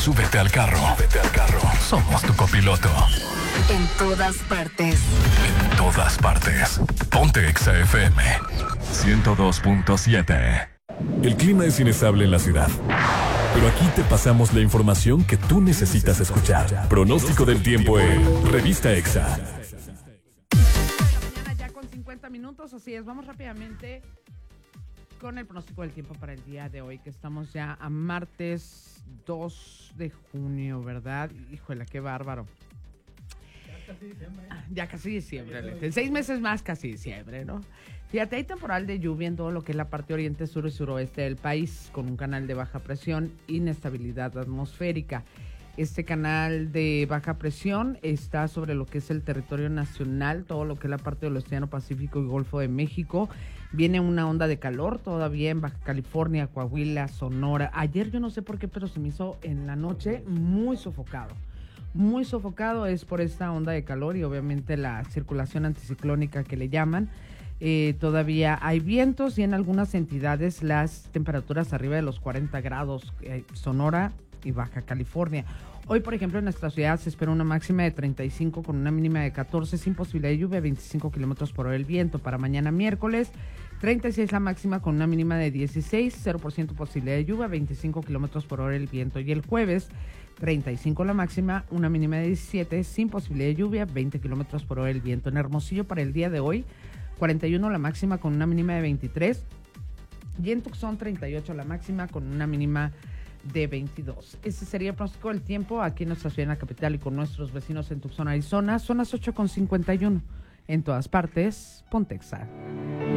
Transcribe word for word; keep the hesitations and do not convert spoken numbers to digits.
Súbete al carro. Súbete al carro. Somos tu copiloto. En todas partes. En todas partes. Ponte Exa F M ciento dos punto siete. El clima es inestable en la ciudad, pero aquí te pasamos la información que tú necesitas escuchar. Pronóstico del tiempo en Revista Exa. Mañana ya con cincuenta minutos, así es. Vamos rápidamente con el pronóstico del tiempo para el día de hoy, que estamos ya a martes dos de junio, ¿verdad? Híjole, qué bárbaro. Ya casi diciembre. Ah, ya casi diciembre, Lete. Seis meses más, casi diciembre, ¿no? Fíjate, hay temporal de lluvia en todo lo que es la parte oriente, sur y suroeste del país, con un canal de baja presión, inestabilidad atmosférica. Este canal de baja presión está sobre lo que es el territorio nacional, todo lo que es la parte del Océano Pacífico y Golfo de México. Viene una onda de calor todavía en Baja California, Coahuila, Sonora. Ayer yo no sé por qué, pero se me hizo en la noche muy sofocado. Muy sofocado es por esta onda de calor y obviamente la circulación anticiclónica que le llaman. Eh, todavía hay vientos y en algunas entidades las temperaturas arriba de los cuarenta grados, eh, Sonora y Baja California. Hoy, por ejemplo, en nuestra ciudad se espera una máxima de treinta y cinco con una mínima de catorce, sin posibilidad de lluvia, veinticinco kilómetros por hora el viento. Para mañana miércoles, treinta y seis la máxima con una mínima de dieciséis, cero por ciento posibilidad de lluvia, veinticinco kilómetros por hora el viento. Y el jueves, treinta y cinco la máxima, una mínima de diecisiete, sin posibilidad de lluvia, veinte kilómetros por hora el viento. En Hermosillo para el día de hoy, cuarenta y uno la máxima con una mínima de veintitrés. Y en Tucson, treinta y ocho la máxima con una mínima de veintidós. Ese sería el pronóstico del tiempo aquí en nuestra ciudad, en la capital, y con nuestros vecinos en Tucson, Arizona. Son las ocho con cincuenta y uno. En todas partes, ponte Exa.